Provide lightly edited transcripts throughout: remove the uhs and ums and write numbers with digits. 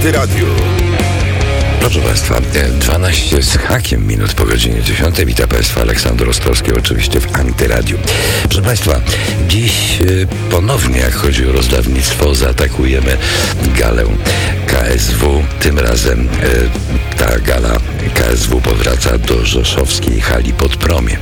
Antyradiu. Proszę Państwa, 12 z hakiem minut po godzinie 10. Witam Państwa, Aleksander Ostrowski, oczywiście w Antyradiu. Proszę Państwa, dziś ponownie, jak chodzi o rozdawnictwo, zaatakujemy galę KSW. Tym razem ta gala KSW powraca do rzeszowskiej hali Podpromie.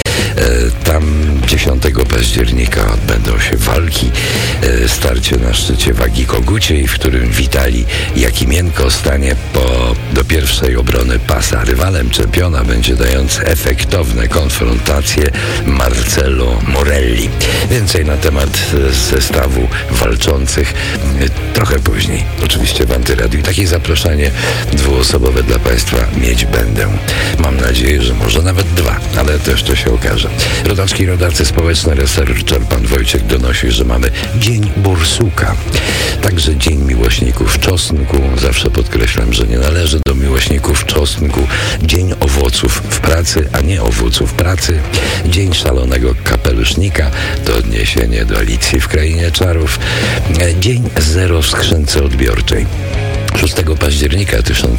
Tam 10 października odbędą się walki, starcie na szczycie wagi koguciej, w którym Witali Jakimienko stanie do pierwszej obrony pasa. Rywalem czempiona będzie dający efektowne konfrontacje Marcello Morelli. Więcej na temat zestawu walczących trochę później. Oczywiście w Antyradiu. Takie zaproszenie dwuosobowe dla Państwa mieć będę. Mam nadzieję, że może nawet dwa, ale też to się okaże. Rodaczki i rodacy społeczne, researcher pan Wojciech donosi, że mamy Dzień Bursuka. Także Dzień Miłośników Czosnku. Zawsze podkreślam, że nie należy do miłośników czosnku. Dzień Owoców w pracy, a nie owoców pracy. Dzień Szalonego Kapelusznika. To odniesienie do Alicji w Krainie Czarów. Dzień Zero w skrzynce odbiorczej. 6 października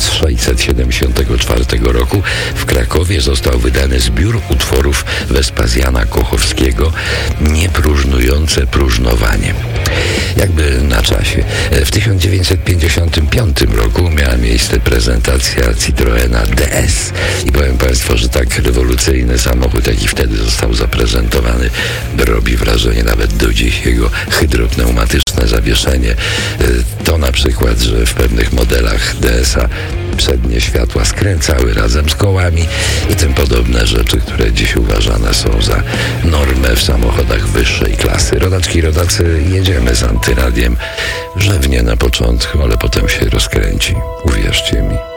1674 roku w Krakowie został wydany zbiór utworów Wespazjana Kochowskiego Niepróżnujące próżnowanie. Jakby na czasie. W 1955 roku miała miejsce prezentacja Citroena DS i powiem Państwu, że tak rewolucyjny samochód, jaki wtedy został zaprezentowany, robi wrażenie nawet do dziś. Jego hydropneumatyczne zawieszenie, to na przykład, że w pewnych modelach DS-a przednie światła skręcały razem z kołami i tym podobne rzeczy, które dziś uważane są za normę w samochodach wyższej klasy. Rodaczki i rodacy, jedziemy z Antyradiem. Rzewnie na początku, ale potem się rozkręci. Uwierzcie mi.